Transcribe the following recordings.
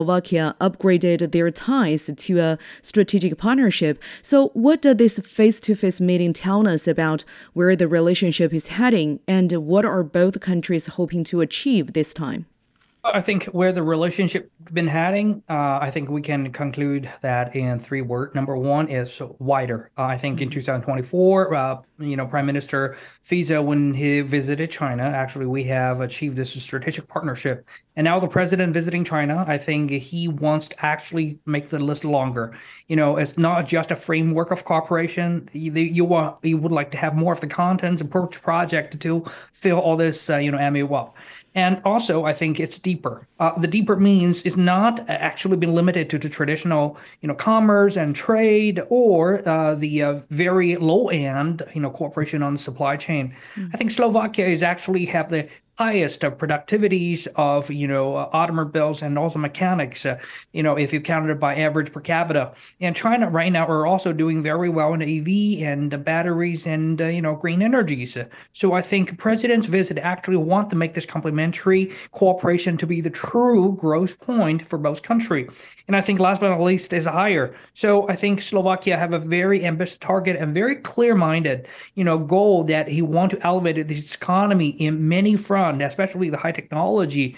Slovakia upgraded their ties to a strategic partnership. So, what does this face-to-face meeting tell us about where the relationship is heading, and what are both countries hoping to achieve this time? I think where the relationship been heading, I think we can conclude that in three words. Number one is wider. I think in 2024, Prime Minister Fiza, when he visited China, actually we have achieved this strategic partnership. And now the president visiting China, I think he wants to actually make the list longer. It's not just a framework of cooperation. You would like to have more of the contents and project to fill all this, MOU up. And also, I think it's deeper. The deeper means is not actually been limited to the traditional, commerce and trade or the very low end, cooperation on the supply chain. I think Slovakia is actually have the highest productivities of, automobiles and also mechanics, if you count it by average per capita. And China right now are also doing very well in EV and the batteries and, green energies. So I think President's visit actually want to make this complementary cooperation to be the true growth point for both countries. And I think last but not least is higher. So I think Slovakia have a very ambitious target and very clear-minded, goal that he want to elevate its economy in many fronts, especially the high technology,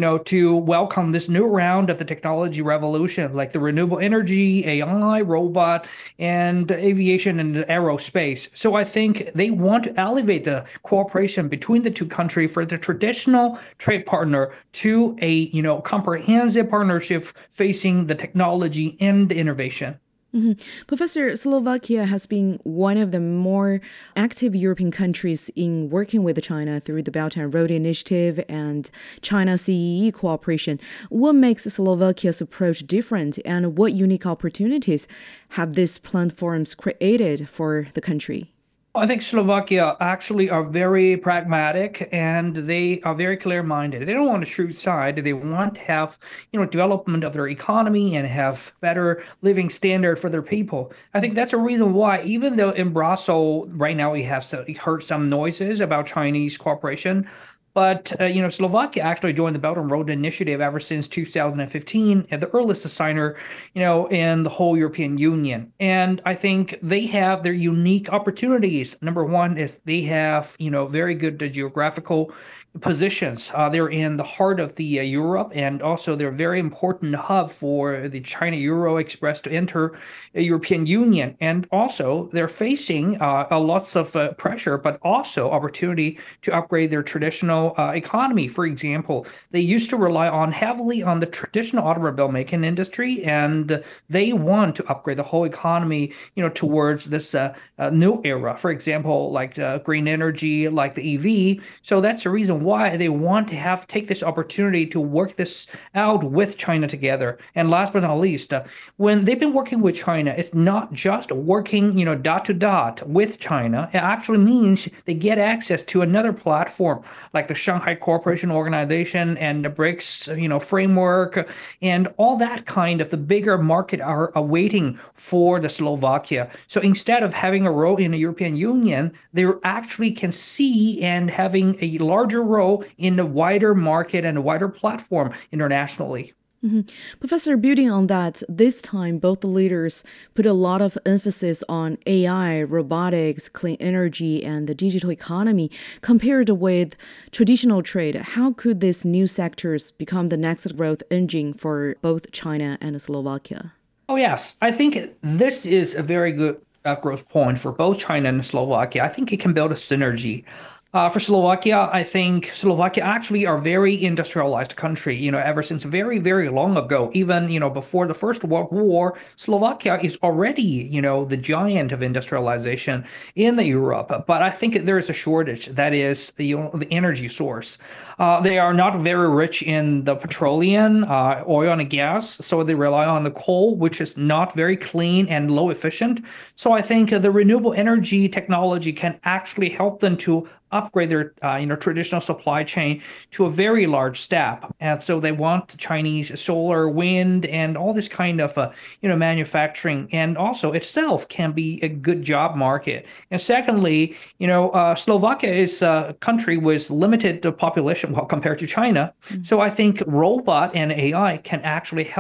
to welcome this new round of the technology revolution, like the renewable energy, AI, robot, and aviation and aerospace. So I think they want to elevate the cooperation between the two countries for the traditional trade partner to a, comprehensive partnership facing the technology and the innovation. Professor, Slovakia has been one of the more active European countries in working with China through the Belt and Road Initiative and China CEE cooperation. What makes Slovakia's approach different, and what unique opportunities have these platforms created for the country? I think Slovakia actually are very pragmatic and they are very clear-minded. They don't want to shoot side. They want to have, development of their economy and have better living standard for their people. I think that's a reason why, even though in Brussels right now we have heard some noises about Chinese cooperation, but Slovakia actually joined the Belt and Road Initiative ever since 2015, and the earliest signer, in the whole European Union. And I think they have their unique opportunities. Number one is they have, very good geographical positions. They're in the heart of the Europe, and also they're a very important hub for the China Euro Express to enter the European Union. And also they're facing lots of pressure, but also opportunity to upgrade their traditional economy. For example, they used to rely on heavily on the traditional automobile making industry, and they want to upgrade the whole economy, towards this new era. For example, like green energy, like the EV. So that's the reason why they want to take this opportunity to work this out with China together. And last but not least, when they've been working with China, it's not just working, dot to dot with China. It actually means they get access to another platform like the Shanghai Cooperation Organization and the BRICS, framework, and all that kind of the bigger market are awaiting for the Slovakia. So instead of having a role in the European Union, they actually can see and having a larger role in the wider market and a wider platform internationally. Professor, building on that, this time both leaders put a lot of emphasis on AI, robotics, clean energy, and the digital economy. Compared with traditional trade, how could these new sectors become the next growth engine for both China and Slovakia? Oh, yes. I think this is a very good growth point for both China and Slovakia. I think it can build a synergy. For Slovakia, I think Slovakia actually are very industrialized country, ever since very, very long ago. Even, before the First World War, Slovakia is already, the giant of industrialization in the Europe. But I think there is a shortage. That is the energy source. They are not very rich in the petroleum, oil and gas, so they rely on the coal, which is not very clean and low efficient. So I think the renewable energy technology can actually help them to upgrade their traditional supply chain to a very large step. And so they want Chinese solar, wind, and all this kind of manufacturing, and also itself can be a good job market. And secondly, Slovakia is a country with limited population, well, compared to China. So I think robot and AI can actually help